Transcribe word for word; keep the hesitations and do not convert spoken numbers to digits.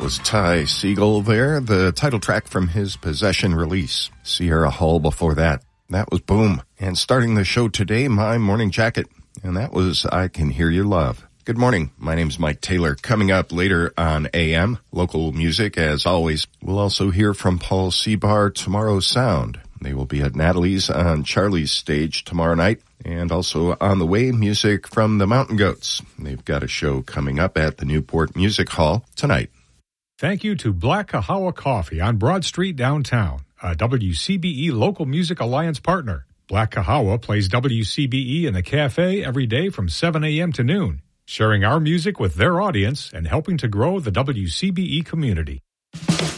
was Ty Segall there, the title track from his Possession release. Sierra Hull before that. That was Boom. And starting the show today, My Morning Jacket. And that was I Can Hear Your Love. Good morning. My name's Mike Taylor. Coming up later on A M, local music as always. We'll also hear from Paul Seabar, Tomorrow's Sound. They will be at Natalie's on Charlie's stage tomorrow night. And also on the way, music from the Mountain Goats. They've got a show coming up at the Newport Music Hall tonight. Thank you to Black Kahawa Coffee on Broad Street downtown, a W C B E Local Music Alliance partner. Black Kahawa plays W C B E in the cafe every day from seven a.m. to noon, sharing our music with their audience and helping to grow the W C B E community.